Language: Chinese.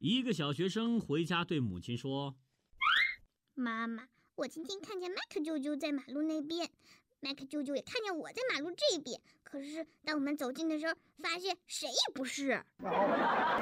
一个小学生回家对母亲说： 妈妈，我今天看见麦克舅舅在马路那边，麦克舅舅也看见我在马路这边，可是当我们走近的时候，发现谁也不是。